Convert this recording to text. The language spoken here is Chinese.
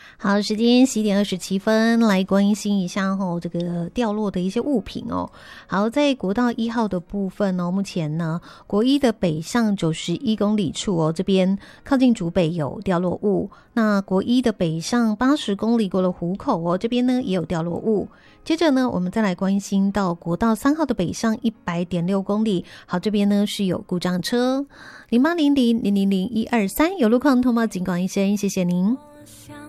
好，时间11:27，来关心一下这个掉落的一些物品哦。好，在国道1号的部分目前呢，国一的北向91公里处这边靠近竹北有掉落物。那国一的北向80公里过了湖口这边呢也有掉落物。接着呢，我们再来关心到国道3号的北向100.6公里，好，这边呢是有故障车，0800000123有路况通报警广一声，谢谢您。